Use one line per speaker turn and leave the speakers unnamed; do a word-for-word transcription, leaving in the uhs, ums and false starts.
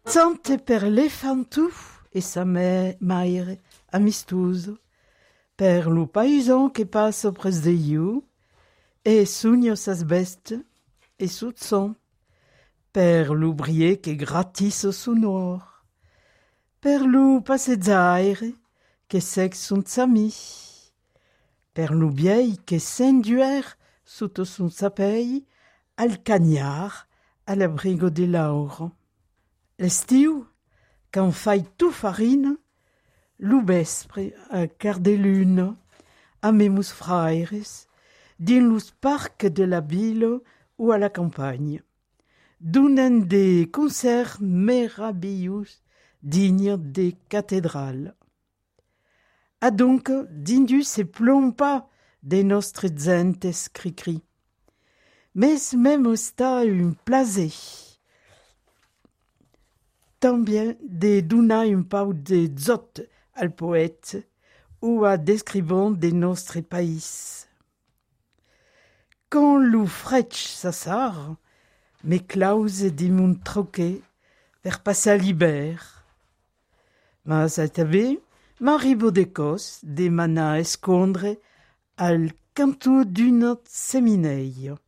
Sante per l'elefantu e sa mère amistoso, per lo paysan che passa pres de iu, e sogno sas beste e soutson, per l'ouvrier che gratis sonor, per lo passezaire che sec son sami, per lo biei che s'enduer sotto son sapei al cagnard à l'abrigo de lauro. L'estiu, quand fai tout farine, lo vespre a car de lune, amemus fraires, din los parcs de la ville ou à la campagne, dunen des concerts merabillous dignes des cathédrales. A donc, dindu se plomb pas de nostre gentes cri-cri, mais même sta un plaisir, tant bien de donar un pau de zot al poète ou à descrivant de nostre pays. Quand lo fretch s'assar, mes claus di mon troquet per passar l'hiver. Mas a tabe, m'arribo de cos de mana escondre al canto d'une semineille.